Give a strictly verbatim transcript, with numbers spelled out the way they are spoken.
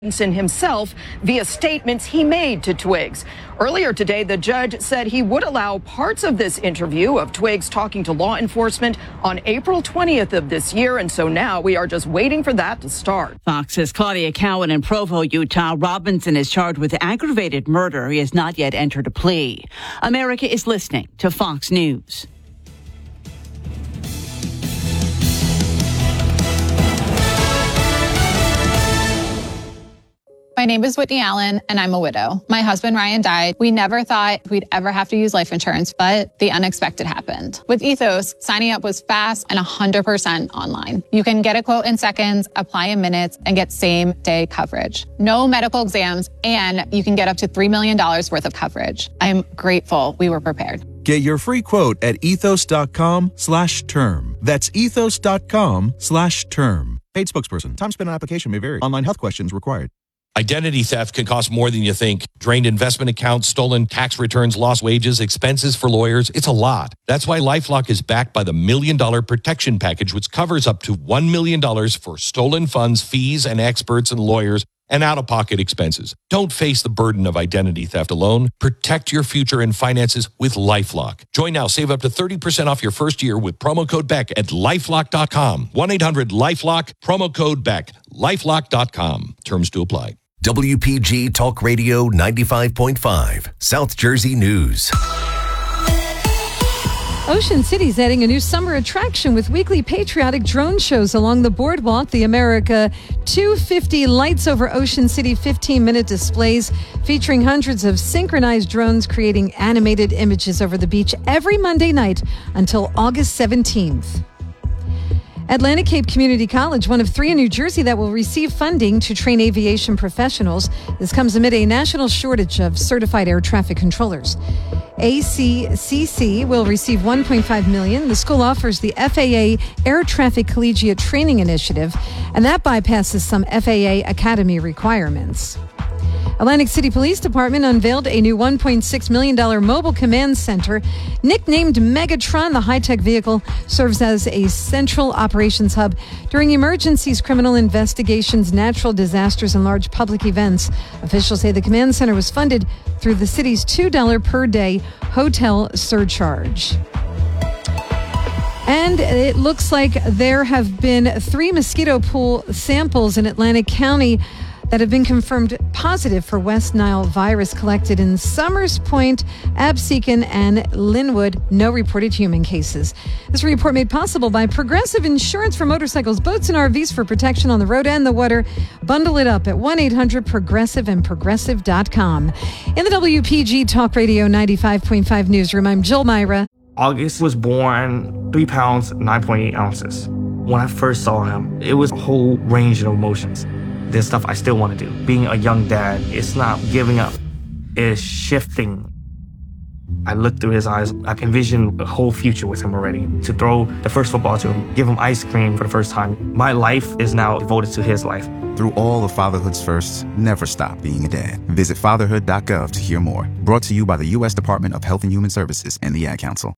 himself via statements he made to Twiggs. Earlier today, the judge said he would allow parts of this interview of Twiggs talking to law enforcement on April twentieth of this year, and so now we are just waiting for that to start. Fox's Claudia Cowan in Provo, Utah. Robinson is charged with aggravated murder. He has not yet entered a plea. America is listening to Fox News. My name is Whitney Allen, and I'm a widow. My husband, Ryan, died. We never thought we'd ever have to use life insurance, but the unexpected happened. With Ethos, signing up was fast and one hundred percent online. You can get a quote in seconds, apply in minutes, and get same-day coverage. No medical exams, and you can get up to three million dollars worth of coverage. I'm grateful we were prepared. Get your free quote at ethos.com slash term. That's ethos.com slash term. Paid spokesperson. Time spent on application may vary. Online health questions required. Identity theft can cost more than you think. Drained investment accounts, stolen tax returns, lost wages, expenses for lawyers. It's a lot. That's why LifeLock is backed by the Million Dollar Protection Package, which covers up to one million dollars for stolen funds, fees, and experts and lawyers, and out-of-pocket expenses. Don't face the burden of identity theft alone. Protect your future and finances with LifeLock. Join now. Save up to thirty percent off your first year with promo code Beck at lifelock dot com. one eight hundred lifelock, promo code Beck, lifelock dot com. Terms to apply. W P G Talk Radio ninety-five point five, South Jersey News. Ocean City's adding a new summer attraction with weekly patriotic drone shows along the boardwalk. The America two fifty lights over Ocean City fifteen-minute displays featuring hundreds of synchronized drones creating animated images over the beach every Monday night until August seventeenth. Atlantic Cape Community College, one of three in New Jersey that will receive funding to train aviation professionals. This comes amid a national shortage of certified air traffic controllers. A C C C will receive one point five million dollars. The school offers the F A A Air Traffic Collegiate Training Initiative, and that bypasses some F A A Academy requirements. Atlantic City Police Department unveiled a new one point six million dollars mobile command center. Nicknamed Megatron, the high-tech vehicle serves as a central operations hub during emergencies, criminal investigations, natural disasters, and large public events. Officials say the command center was funded through the city's two dollars per day hotel surcharge. And it looks like there have been three mosquito pool samples in Atlantic County that have been confirmed positive for West Nile virus collected in Summers Point, Absecon, and Linwood. No reported human cases. This report made possible by Progressive Insurance for motorcycles, boats, and R Vs for protection on the road and the water. Bundle it up at one eight hundred progressive and progressive dot com. In the W P G Talk Radio ninety-five point five newsroom, I'm Jill Myra. August was born three pounds, nine point eight ounces. When I first saw him, it was a whole range of emotions. There's stuff I still want to do. Being a young dad, it's not giving up. It's shifting. I looked through his eyes. I envisioned a whole future with him already. To throw the first football to him, give him ice cream for the first time. My life is now devoted to his life. Through all of fatherhood's firsts, never stop being a dad. Visit fatherhood dot gov to hear more. Brought to you by the U S Department of Health and Human Services and the Ad Council.